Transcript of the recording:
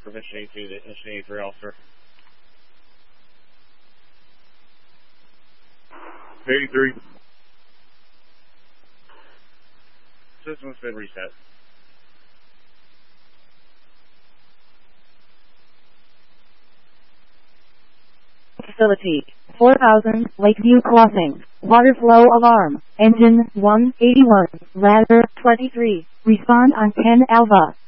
Prevention 82 to Mission 83 officer. 83. System's been reset. Facility 4000 Lakeview Crossing. Water flow alarm. Engine 181. Ladder 23. Respond on 10 Alpha.